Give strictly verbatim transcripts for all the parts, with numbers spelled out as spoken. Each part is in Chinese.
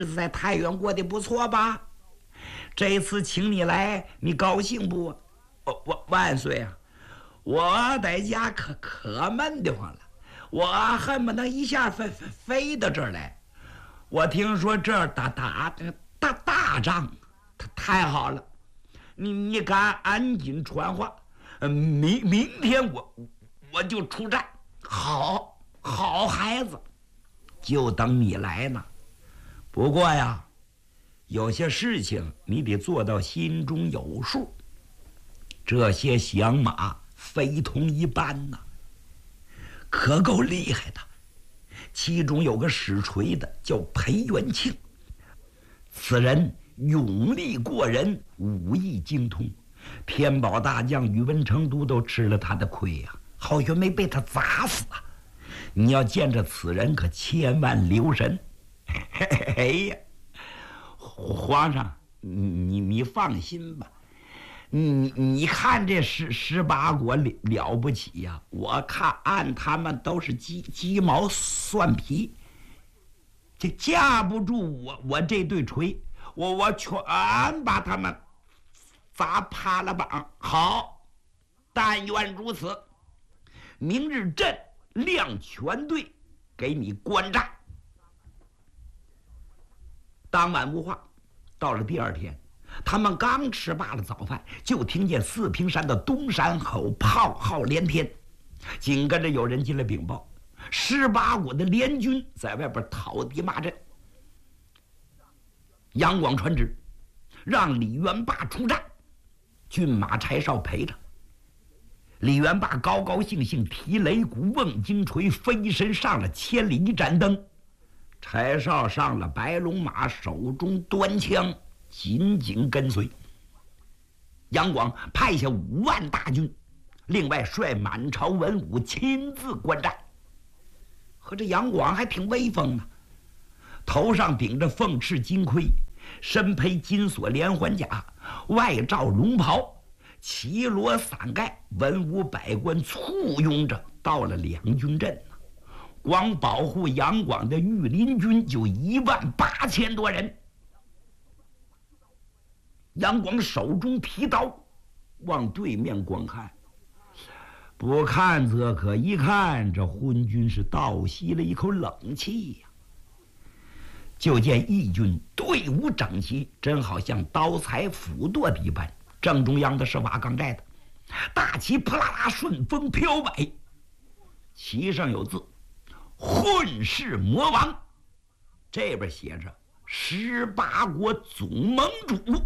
子在太原过得不错吧？这次请你来，你高兴不？我我万岁啊！我在家可可闷得慌了，我恨不能一下飞飞飞到这儿来。我听说这儿打打大大仗，太好了！你你赶安紧传话，明明天我我就出战。好，好孩子，就等你来呢。不过呀，有些事情你得做到心中有数。这些响马非同一般呐，可够厉害的。其中有个使锤的叫裴元庆，此人勇力过人，武艺精通，天宝大将宇文成都都吃了他的亏呀、啊，好像没被他砸死啊！你要见着此人，可千万留神。哎呀，皇上，你你放心吧，你你看这十十八国了了不起呀、啊！我看按他们都是鸡鸡毛蒜皮，这架不住我我这对锤，我我全把他们砸趴了膀。好，但愿如此。明日朕亮全队给你观战。当晚无话，到了第二天，他们刚吃罢了早饭，就听见四平山的东山口炮号连天，紧跟着有人进来禀报，十八国的联军在外边讨敌骂阵。杨广传旨，让李元霸出战，骏马柴少陪着。李元霸高高兴兴提擂鼓，瓮金锤，飞身上了千里一盏灯。柴少上了白龙马，手中端枪，紧紧跟随。杨广派下五万大军，另外率满朝文武亲自观战。和这杨广还挺威风呢，头上顶着凤翅金盔，身披金锁连环甲，外罩龙袍，旗罗伞盖，文武百官簇拥着到了两军阵。光保护杨广的御林军就一万八千多人。杨广手中提刀，往对面观看，不看则可，一看这昏君是倒吸了一口冷气呀、啊。就见义军队伍整齐，真好像刀裁斧剁的一般。正中央的是瓦岗寨的大旗，扑啦啦顺风飘摆，旗上有字，混世魔王，这边写着十八国总盟主。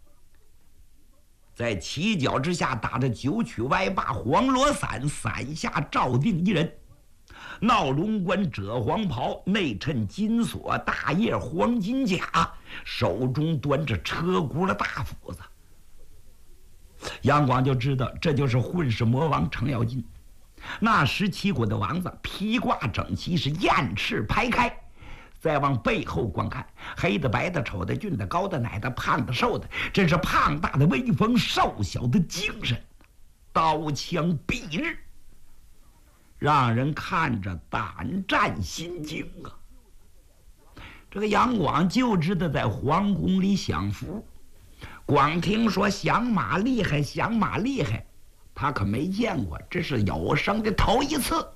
在旗角之下打着九曲歪把黄罗伞，伞下罩定一人，闹龙冠遮黄袍，内衬金锁，大叶黄金甲，手中端着车轱辘大斧子。杨广就知道这就是混世魔王程咬金。那十七国的王子披挂整齐，是燕翅排开。再往背后观看，黑的白的丑的俊的高的奶的胖的瘦的，真是胖大的威风，瘦小的精神，刀枪蔽日，让人看着胆战心惊啊！这个杨广就知道在皇宫里享福，光听说响马厉害，响马厉害，他可没见过，这是有生的头一次。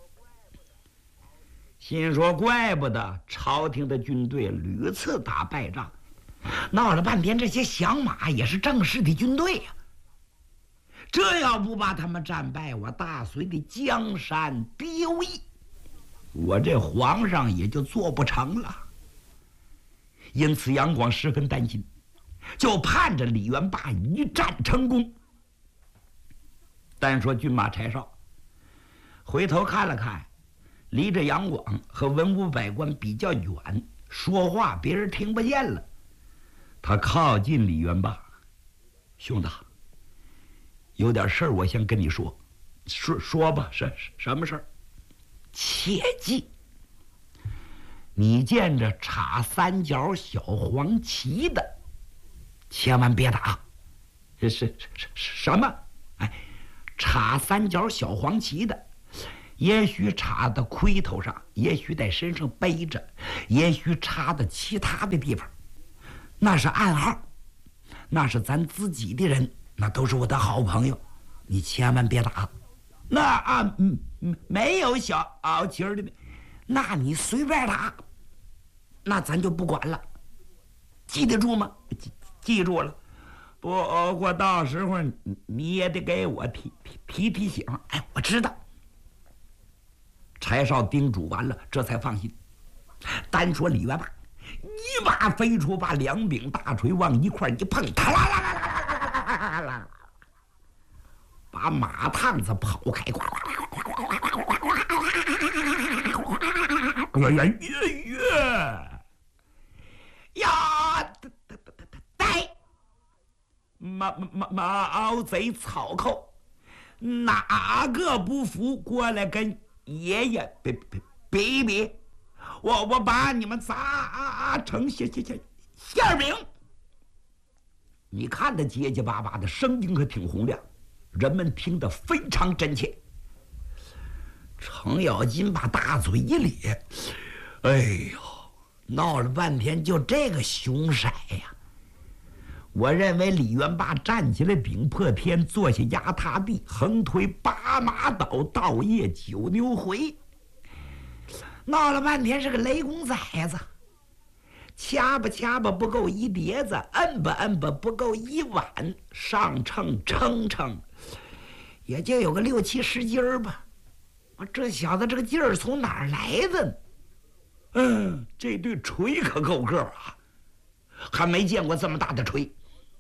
心说怪不得朝廷的军队屡次打败仗，闹了半天这些响马也是正式的军队呀、啊。这要不把他们战败，我大隋的江山丢役，我这皇上也就做不成了。因此杨广十分担心，就盼着李元霸一战成功。单说骏马柴少回头看了看，离着杨广和文武百官比较远，说话别人听不见了。他靠近李元霸，兄弟，有点事儿我先跟你说，说说吧，什什么事儿？切记，你见着插三角小黄旗的，千万别打。是是什么？哎，插三角小黄旗的， 也许插在盔头上，也许在身上背着，也许插在其他的地方，那是暗号，那是咱自己的人，那都是我的好朋友，你千万别打。那啊，嗯，没有小傲气儿的，那你随便打，那咱就不管了。记得住吗？记记住了。不过到时候你也得给我提提提提醒。哎，我知道。柴少叮嘱完了，这才放心。单说李元霸，一把飞出，把两柄大锤往一块一碰，啦啦啦啦啦啦啦，把马趟子抛开，呀呀呀！呆！马马毛贼草寇，哪个不服过来跟爷爷比比比一比？我我把你们砸成馅馅馅馅饼！你看他结结巴巴的，声音可挺洪亮，人们听得非常真切。程咬金把大嘴一咧，哎呦，闹了半天就这个凶色呀！我认为李元霸站起来顶破天，坐下压塌地，横推八马倒，倒夜九牛回。闹了半天是个雷公崽子，掐吧掐吧不够一碟子，摁吧摁吧不够一碗，上秤称称也就有个六七十斤儿吧。我这小子这个劲儿从哪儿来的呢？嗯，这对锤可够个啊，还没见过这么大的锤。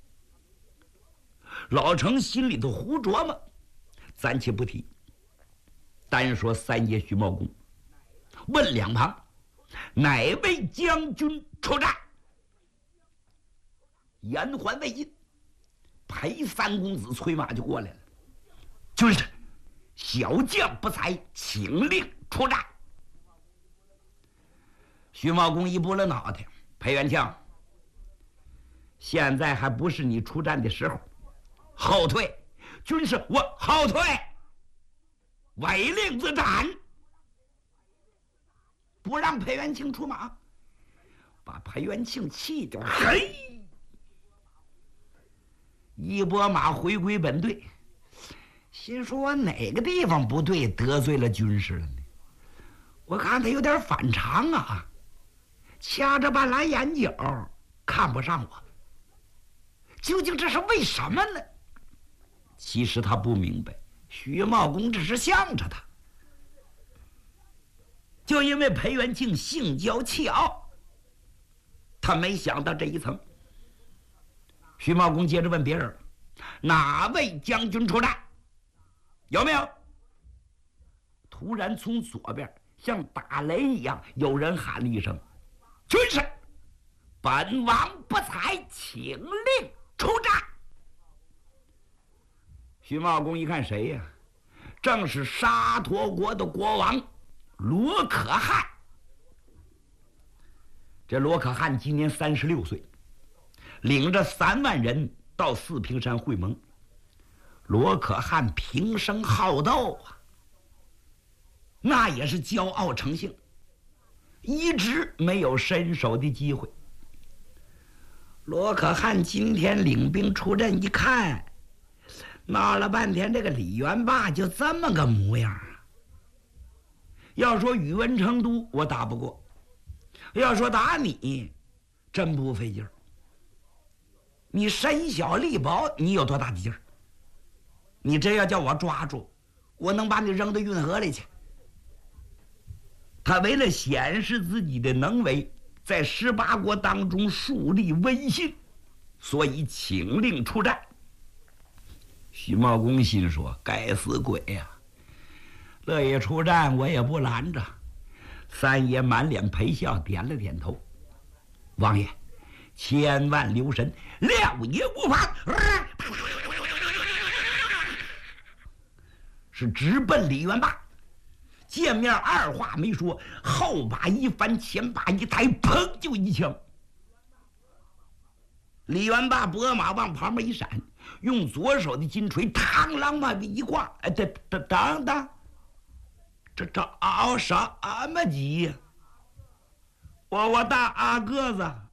老程心里头胡琢磨，暂且不提，单说三爷徐茂公，问两旁哪位将军出战？言还未尽，裴三公子催马就过来了，军师，小将不才，请令出战。徐茂公一拨了脑袋，裴元庆，现在还不是你出战的时候，后退。军师，我后退，违令自斩。不让裴元庆出马，把裴元庆气得嘿，一拨马回归本队，心说我哪个地方不对，得罪了军师了呢？我看他有点反常啊，掐着半拉眼角看不上我，究竟这是为什么呢？其实他不明白，徐茂公只是向着他，就因为裴元庆性骄气傲，他没想到这一层。徐茂公接着问别人，哪位将军出战？有没有？突然从左边像打雷一样，有人喊了一声，军师，本王不才，请令出战。徐茂公一看谁呀？正是沙陀国的国王罗可汗。这罗可汗今年三十六岁，领着三万人到四平山会盟。罗可汗平生好斗啊，那也是骄傲成性，一直没有伸手的机会。罗可汗今天领兵出阵，一看，闹了半天，这个李元霸就这么个模样啊！要说宇文成都，我打不过；要说打你，真不费劲儿。你身小力薄，你有多大的劲儿？你真要叫我抓住，我能把你扔到运河里去。他为了显示自己的能为，在十八国当中树立威信，所以请令出战。徐茂公心说：该死鬼呀、啊！乐意出战，我也不拦着。三爷满脸陪笑，点了点头。王爷，千万留神，料也无妨。是直奔李元霸。见面二话没说，后把一翻，前把一抬，砰就一枪。李元霸拨马往旁边一闪，用左手的金锤嘡啷往一挂，哎，这这当当， 这着什么急呀？我我大阿哥子